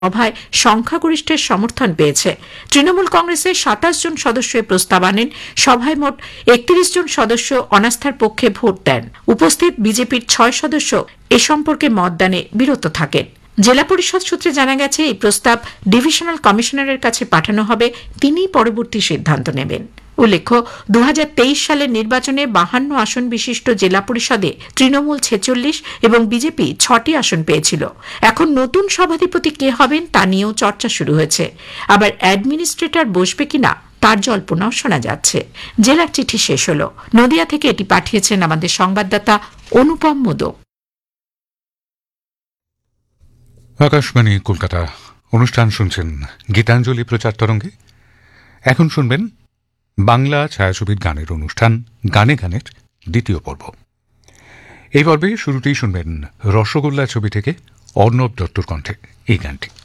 সভায় সংখ্যাগরিষ্ঠের সমর্থন পেয়েছে। তৃণমূল কংগ্রেসের ২৭ জন সদস্য এ প্রস্তাব আনেন। সভায় মোট ৩১ জন সদস্য অনাস্থার পক্ষে ভোট দেন। উপস্থিত বিজেপির ৬ সদস্য এ সম্পর্কে মতদানে বিরত থাকেন। জেলা পরিষদ সূত্রে জানা গেছে, এই প্রস্তাব ডিভিশনাল কমিশনারের কাছে পাঠানো হবে, তিনিই পরবর্তী সিদ্ধান্ত নেবেন। উল্লেখ্য, ২০২৩ সালের নির্বাচনে ৫২ আসন বিশিষ্ট জেলা পরিষদে তৃণমূল ৪৬ এবং বিজেপি ৬টি আসন পেয়েছিল। এখন নতুন সভাধিপতি কে হবেন তা নিয়েও চর্চা শুরু হয়েছে। আবার অ্যাডমিনিস্ট্রেটর বসবে কিনা তার জল্পনাও শোনা যাচ্ছে। জেলার চিঠি শেষ হল। নদিয়া থেকে এটি পাঠিয়েছেন আমাদের সংবাদদাতা অনুপম মোদক। আকাশবাণী কলকাতা, অনুষ্ঠান শুনছেন গীতাঞ্জলি প্রচার তরঙ্গে। এখন শুনবেন বাংলা ছায়াছবির গানের অনুষ্ঠান গানে গানের দ্বিতীয় পর্ব। এই পর্বে শুরুতেই শুনবেন রসগোল্লা ছবি থেকে অর্ণব দত্তর কণ্ঠে এই গানটি।